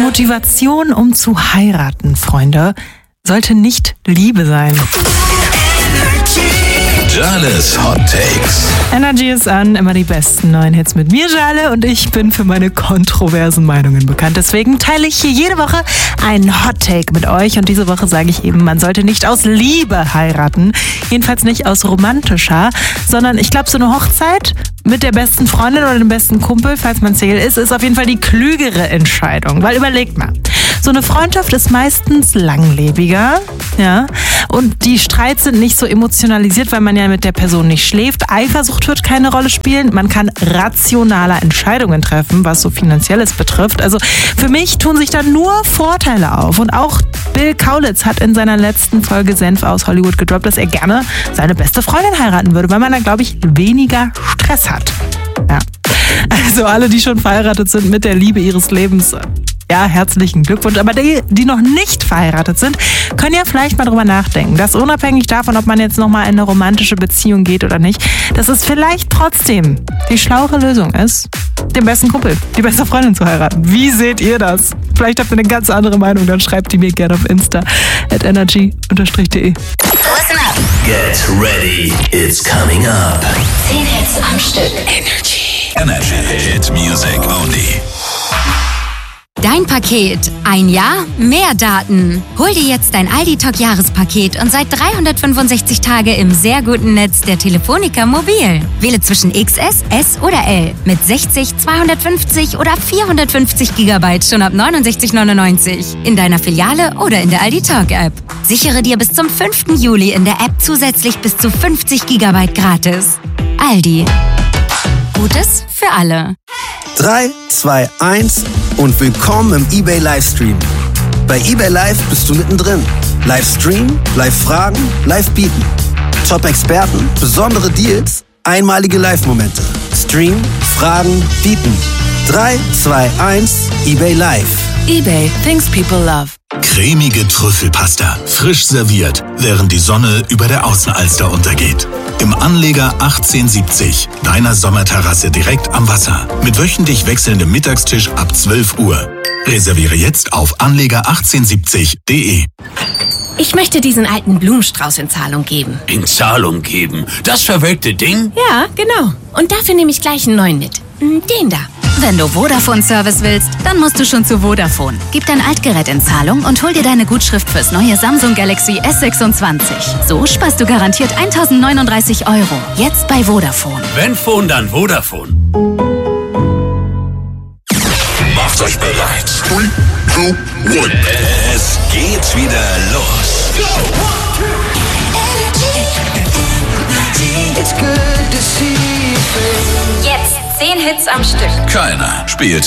Motivation, um zu heiraten, Freunde, sollte nicht Liebe sein. Jales Hot Takes. Energy ist an, immer die besten neuen Hits mit mir, Jale, und ich bin für meine kontroversen Meinungen bekannt. Deswegen teile ich hier jede Woche einen Hot Take mit euch, und diese Woche sage ich eben, man sollte nicht aus Liebe heiraten, jedenfalls nicht aus romantischer, sondern ich glaube, so eine Hochzeit mit der besten Freundin oder dem besten Kumpel, falls man Single ist auf jeden Fall die klügere Entscheidung, weil überlegt mal, so eine Freundschaft ist meistens langlebiger, ja, und die Streits sind nicht so emotionalisiert, weil man ja mit der Person nicht schläft. Eifersucht wird keine Rolle spielen. Man kann rationaler Entscheidungen treffen, was so Finanzielles betrifft. Also für mich tun sich da nur Vorteile auf. Und auch Bill Kaulitz hat in seiner letzten Folge Senf aus Hollywood gedroppt, dass er gerne seine beste Freundin heiraten würde, weil man da, glaube ich, weniger Stress hat. Ja. Also alle, die schon verheiratet sind mit der Liebe ihres Lebens, ja, herzlichen Glückwunsch. Aber die noch nicht verheiratet sind, können ja vielleicht mal drüber nachdenken, dass unabhängig davon, ob man jetzt nochmal in eine romantische Beziehung geht oder nicht, dass es vielleicht trotzdem die schlauere Lösung ist, den besten Kumpel, die beste Freundin zu heiraten. Wie seht ihr das? Vielleicht habt ihr eine ganz andere Meinung, dann schreibt die mir gerne auf Insta @energy_de. Listen up. Get ready, it's coming up. 10 Hits am Stück. Energy Hit Music Only. Dein Paket. Ein Jahr, mehr Daten. Hol dir jetzt dein Aldi Talk Jahrespaket und seit 365 Tage im sehr guten Netz der Telefonica Mobil. Wähle zwischen XS, S oder L mit 60, 250 oder 450 GB schon ab 69,99 in deiner Filiale oder in der Aldi Talk App. Sichere dir bis zum 5. Juli in der App zusätzlich bis zu 50 GB gratis. Aldi. Gutes für alle. 3, 2, 1 und willkommen im eBay Livestream. Bei eBay Live bist du mittendrin. Livestream, Live-Fragen, Live-Bieten. Top-Experten, besondere Deals, einmalige Live-Momente. Stream, Fragen, Bieten. 3, 2, 1, eBay Live. eBay, things people love. Cremige Trüffelpasta, frisch serviert, während die Sonne über der Außenalster untergeht. Im Anleger 1870, deiner Sommerterrasse direkt am Wasser. Mit wöchentlich wechselndem Mittagstisch ab 12 Uhr. Reserviere jetzt auf anleger1870.de. Ich möchte diesen alten Blumenstrauß in Zahlung geben. In Zahlung geben? Das verwelkte Ding? Ja, genau. Und dafür nehme ich gleich einen neuen mit. Den da. Wenn du Vodafone-Service willst, dann musst du schon zu Vodafone. Gib dein Altgerät in Zahlung und hol dir deine Gutschrift fürs neue Samsung Galaxy S26. So sparst du garantiert 1.039 €. Jetzt bei Vodafone. Wenn Phone, dann Vodafone. Macht euch bereit. 3, 2, 1. Es geht wieder los. Jetzt 10 Hits am Stück. Keiner spielt